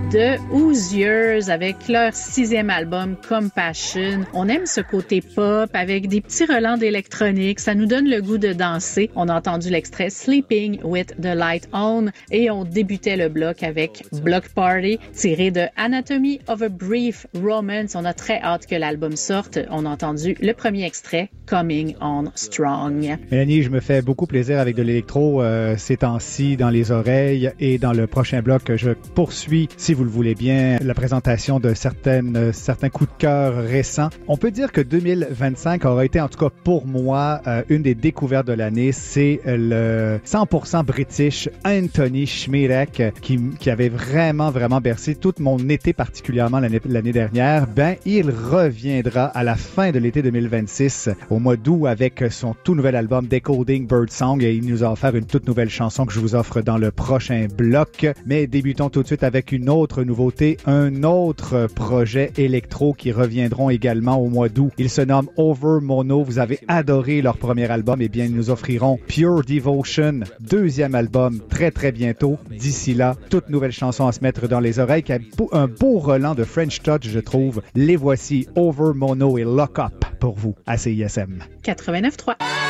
de Hoosiers avec leur 6e album Compassion. On aime ce côté pop avec des petits relents d'électronique. Ça nous donne le goût de danser. On a entendu l'extrait Sleeping with the Light On et on débutait le bloc avec Block Party tiré de Anatomy of a Brief Romance. On a très hâte que l'album sorte. On a entendu le premier extrait Coming On Strong. Mélanie, je me fais beaucoup plaisir avec de l'électro ces temps-ci dans les oreilles et dans le prochain bloc, je poursuis, si vous le voulez bien, la présentation de certains coups de cœur récents. On peut dire que 2025 aura été, en tout cas pour moi, une des découvertes de l'année. C'est le 100% British Anthony Schmirek qui avait vraiment bercé tout mon été, particulièrement l'année dernière. Il reviendra à la fin de l'été 2026, au mois d'août, avec son tout nouvel album Decoding Birdsong, et il nous a offert une toute nouvelle chanson que je vous offre dans le prochain bloc. Mais débutons tout de suite avec une autre nouveauté, un autre projet électro qui reviendront également au mois d'août. Ils se nomment Over Mono. Vous avez adoré leur premier album, ils nous offriront Pure Devotion, deuxième album, très bientôt. D'ici là, toute nouvelle chanson à se mettre dans les oreilles, qui a un beau relent de French Touch, je trouve. Les voici, Over Mono et Lock Up, pour vous, à CISM. 89.3.